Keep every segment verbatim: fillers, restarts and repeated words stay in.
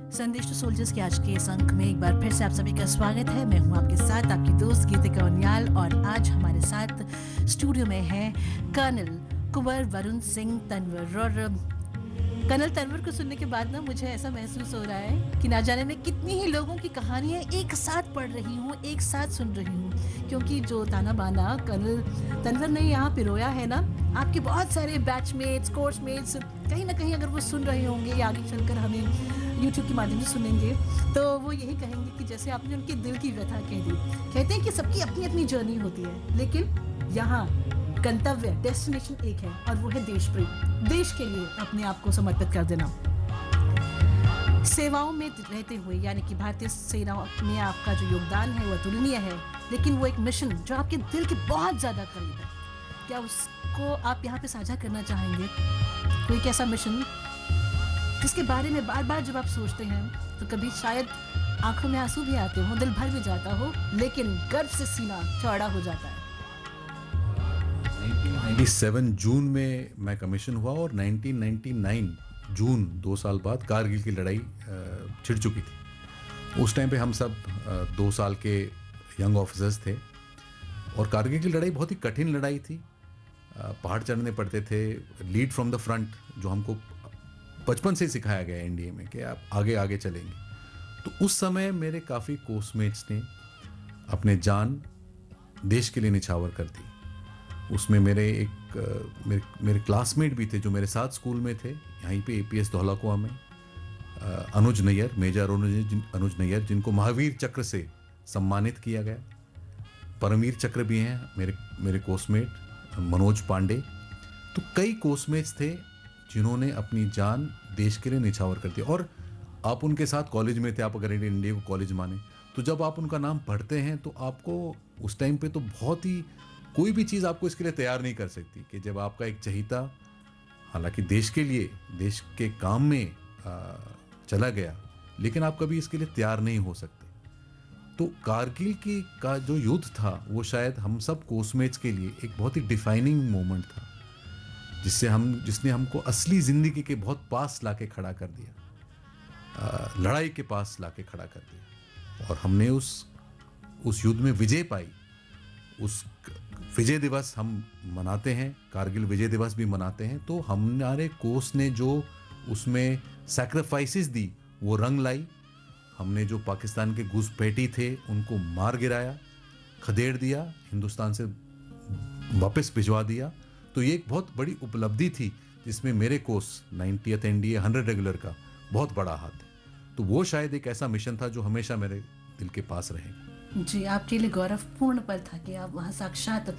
संदेश to soldiers के आज के इस अंक में एक बार फिर से आप सभी का स्वागत है। मैं हूं आपके साथ आपकी दोस्त गीतिका उनियाल और आज हमारे साथ स्टूडियो में है कर्नल कुंवर वरुण सिंह तंवर। और कर्नल तंवर को सुनने के बाद ना मुझे ऐसा महसूस हो रहा है कि ना जाने मैं कितनी ही लोगों की कहानियां एक साथ पढ़ रही हूँ, एक साथ सुन रही हूँ, क्योंकि जो ताना बाना कर्नल तंवर ने यहाँ पिरोया है ना, आपके बहुत सारे बैचमेट्स, कोर्समेट्स कहीं ना कहीं अगर वो सुन रहे होंगे या आगे चलकर हमें यूट्यूब के माध्यम से सुनेंगे तो वो यही कहेंगे कि जैसे आपने उनके दिल की व्यथा कह दी। कहते हैं कि सबकी अपनी अपनी जर्नी होती है, लेकिन यहाँ गंतव्य डेस्टिनेशन एक है और वो है देश प्रेम। देश के लिए अपने आप को समर्पित कर देना, सेवाओं में रहते हुए, यानी कि भारतीय सेना में आपका जो योगदान है वो अतुलनीय है, लेकिन वो एक मिशन जो आपके दिल के बहुत ज्यादा करीब है। क्या उसको आप यहाँ पे साझा करना चाहेंगे? कोई कैसा मिशन जिसके बारे में बार बार जब आप सोचते हैं तो कभी शायद आंखों में आंसू भी आते हो, दिल भर भी जाता हो, लेकिन गर्व से सीना चौड़ा हो जाता है। उन्नीस सौ सत्तानवे जून में मैं कमीशन हुआ और उन्नीस सौ निन्यानवे जून दो साल बाद कारगिल की लड़ाई छिड़ चुकी थी। उस टाइम पे हम सब दो साल के यंग ऑफिसर्स थे और कारगिल की लड़ाई बहुत ही कठिन लड़ाई थी। पहाड़ चढ़ने पड़ते थे, लीड फ्रॉम द फ्रंट, जो हमको बचपन से सिखाया गया एनडीए में कि आप आगे आगे चलेंगे। तो उस समय मेरे काफ़ी कोर्समेट्स ने अपने जान देश के लिए निछावर कर दी। उसमें मेरे एक मेरे मेरे क्लासमेट भी थे जो मेरे साथ स्कूल में थे, यहीं पे एपीएस धौलाकुआं में, अनुज नैयर, मेजर अनुज अनुज नैयर, जिनको महावीर चक्र से सम्मानित किया गया। परमवीर चक्र भी हैं मेरे मेरे कोर्समेट, मनोज पांडे। तो कई कोर्समेट्स थे जिन्होंने अपनी जान देश के लिए निछावर कर दिया और आप उनके साथ कॉलेज में थे। आप अगर इंडिया को कॉलेज माने तो जब आप उनका नाम पढ़ते हैं तो आपको उस टाइम पे तो बहुत ही, कोई भी चीज़ आपको इसके लिए तैयार नहीं कर सकती कि जब आपका एक चहीता, हालांकि देश के लिए, देश के काम में आ, चला गया, लेकिन आप कभी इसके लिए तैयार नहीं हो सकते। तो कारगिल की का जो युद्ध था वो शायद हम सब कोर्समेट्स के लिए एक बहुत ही डिफाइनिंग मोमेंट था, जिससे हम जिसने हमको असली ज़िंदगी के बहुत पास लाके खड़ा कर दिया, आ, लड़ाई के पास लाके खड़ा कर दिया और हमने उस उस युद्ध में विजय पाई। उस विजय दिवस हम मनाते हैं, कारगिल विजय दिवस भी मनाते हैं। तो हमारे कोर्स ने जो उसमें सैक्रिफाइसेस दी वो रंग लाई। हमने जो पाकिस्तान के घुसपैठी थे उनको मार गिराया, खदेड़ दिया, हिंदुस्तान से वापस भिजवा दिया। तो ये एक बहुत बड़ी उपलब्धि थी जिसमें मेरे कोर्स नाइंटियथ एनडीए हंड्रेड रेगुलर का बहुत बड़ा हाथ है। तो वो शायद एक ऐसा मिशन था जो हमेशा मेरे दिल के पास रहेगा। जी, आपके लिए गौरवपूर्ण पल था कि आप वहाँ साक्षात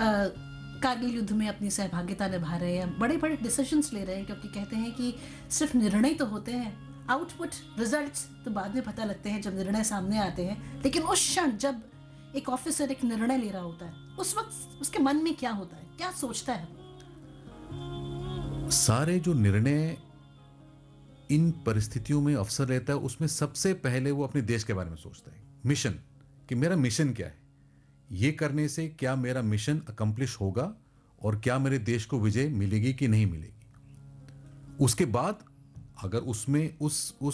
कारगिल युद्ध में अपनी सहभागिता निभा रहे हैं, बड़े बड़े डिसीजंस ले रहे हैं, क्योंकि कहते हैं कि सिर्फ निर्णय तो होते हैं, आउटपुट रिजल्ट्स तो बाद में पता लगते हैं जब निर्णय सामने आते हैं। लेकिन उस क्षण जब एक ऑफिसर एक निर्णय ले रहा होता है, उस वक्त उसके मन में क्या होता है, क्या सोचता है? सारे जो निर्णय इन परिस्थितियों में अफसर रहता है, उसमें सबसे पहले वो अपने देश के बारे में सोचता है, मिशन, कि मेरा मिशन क्या है, ये करने से क्या मेरा मिशन अकम्प्लिश होगा और क्या मेरे देश को विजय मिलेगी कि नहीं मिलेगी। उसके बाद अगर उसमें उस उस